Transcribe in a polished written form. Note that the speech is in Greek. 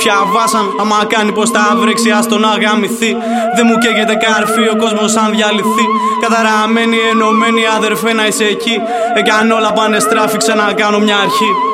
Πια βάσαν, άμα κάνει πως τα βρέξει, άστο να γαμηθεί. Δεν μου καίγεται καρφί, ο κόσμος αν διαλυθεί. Καταραμένοι, ενωμένοι, αδερφέ να είσαι εκεί. Εάν όλα πάνε στράφη, ξανακάνω μια αρχή.